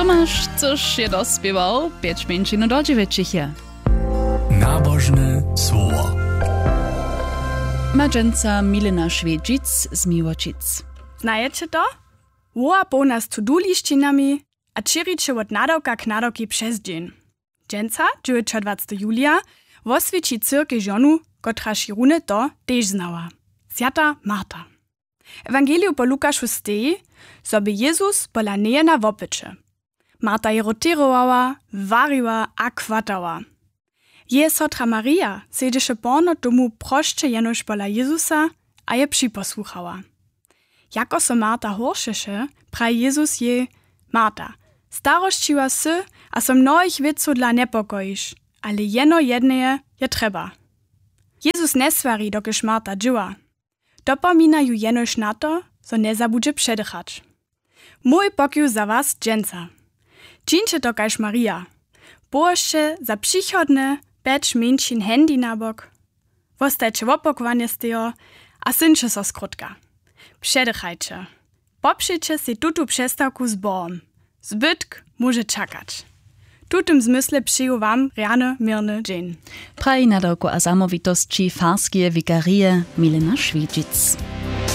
Tomasz, coż je dospiewał, 5 minut do 9 je. Nabożne słowo. Madżęca Milena Švědžic z Miłočic. Znajecie to? Woła pełna z to-do-lištinami a čiriče od nadawka k nadawki przez dzień. Dżęca, 29. julia, woswieci cyrkę żonu, kotra širune to też znała. Zjata Marta. Ewangeliu po Lukaszu steji, sobie Jezus pola nejena wopycze. Marta je rotirowała, wariła a kwatała. Je sotra Maria siedziše porno domu prošće jenož pola Jezusa a je připosłuchała. Jako so Marta horšeše, praje Jezus je: Marta, starošćiła sy a so mnohich věców dla nepokojiš, ale jeno jedneje je treba. Jezus ne svari, dokiž Marta džiwa. Dopomina ju jenož na to, so ne zabudže předychać. Mój pokiu za was, dżęca. Čińcie to kaž Maria. Boście za przychodne 5 minčin handy na bok. Wostajcie wopokwanie z tego, a syncie so skrótka. Przedychajcie. Popszyjcie si tutu przestawku z Bohom. Zbytk może czekać. W tym zmysle przyjął wam rany, mirny dzień. Praji nadawku a samowitości farskie wikarie Milena Švědžic.